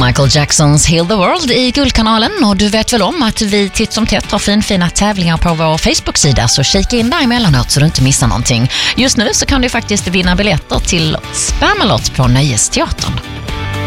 Michael Jacksons Heal the World i Guldkanalen, och du vet väl om att vi titt som tätt har fina tävlingar på vår Facebook-sida, så kika in där emellanåt så du inte missar någonting. Just nu så kan du faktiskt vinna biljetter till Spamalot på Nöjesteatern.